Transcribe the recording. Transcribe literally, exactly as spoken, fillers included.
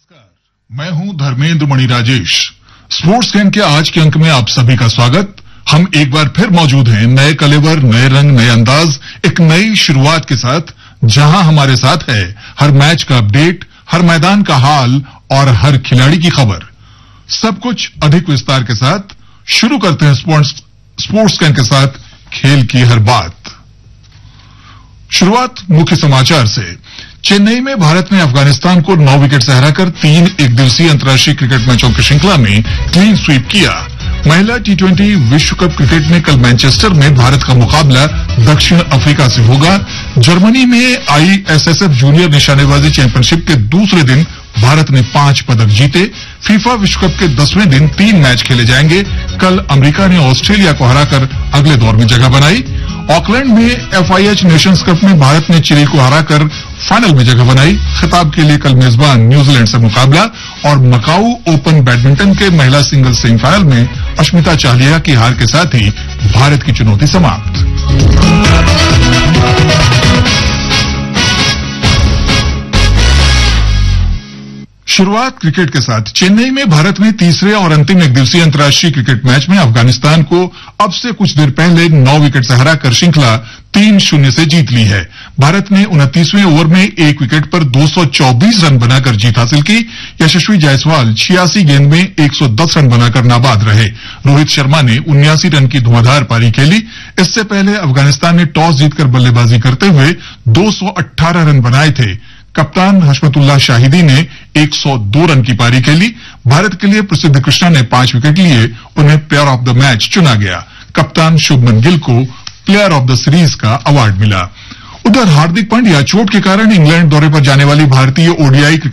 नमस्कार, मैं हूं धर्मेंद्र मणि राजेश। स्पोर्ट्स कैन के आज के अंक में आप सभी का स्वागत। हम एक बार फिर मौजूद हैं नए कलेवर, नए रंग, नए अंदाज, एक नई शुरुआत के साथ, जहां हमारे साथ है हर मैच का अपडेट, हर मैदान का हाल और हर खिलाड़ी की खबर। सब कुछ अधिक विस्तार के साथ शुरू करते हैं स्पोर्ट्स स्पोर्ट्स कैन के साथ खेल की हर बात। शुरुआत मुख्य समाचार से। चेन्नई में भारत ने अफगानिस्तान को नौ विकेट से हराकर तीन एक दिवसीय अंतर्राष्ट्रीय क्रिकेट मैचों की श्रृंखला में क्लीन स्वीप किया। महिला टी ट्वेंटी विश्व कप क्रिकेट में कल मैनचेस्टर में भारत का मुकाबला दक्षिण अफ्रीका से होगा। जर्मनी में आईएसएसएफ जूनियर निशानेबाजी चैंपियनशिप के दूसरे दिन भारत ने पांच पदक जीते। फीफा विश्व कप के दसवें दिन तीन मैच खेले जाएंगे। कल अमेरिका ने ऑस्ट्रेलिया को हराकर अगले दौर में जगह बनाई। ऑकलैंड में एफआईएच नेशंस कप में भारत ने चिली को हराकर फाइनल में जगह बनाई। खिताब के लिए कल मेजबान न्यूजीलैंड से मुकाबला। और मकाऊ ओपन बैडमिंटन के महिला सिंगल्स सेमीफाइनल में अश्मिता चाहलिया की हार के साथ ही भारत की चुनौती समाप्त। शुरुआत क्रिकेट के साथ। चेन्नई में भारत ने तीसरे और अंतिम एक दिवसीय अंतर्राष्ट्रीय क्रिकेट मैच में अफगानिस्तान को अब से कुछ देर पहले नौ विकेट से हराकर श्रृंखला तीन शून्य से जीत ली है। भारत ने उनतीसवें ओवर में एक विकेट पर दो सौ चौबीस रन बनाकर जीत हासिल की। यशस्वी जायसवाल छियासी गेंद में एक सौ दस रन बनाकर नाबाद रहे। रोहित शर्मा ने उन्यासी रन की धुआंधार पारी खेली। इससे पहले अफगानिस्तान ने टॉस जीतकर बल्लेबाजी करते हुए दो सौ अठारह रन बनाए थे। कप्तान हशमतुल्लाह शाहिदी ने एक सौ दो रन की पारी खेली। भारत के लिए प्रसिद्ध कृष्णा ने पांच विकेट लिए। उन्हें प्लेयर ऑफ द मैच चुना गया। कप्तान शुभमन गिल को प्लेयर ऑफ द सीरीज का अवार्ड मिला। उधर हार्दिक पांड्या चोट के कारण इंग्लैंड दौरे पर जाने वाली भारतीय ओडीआई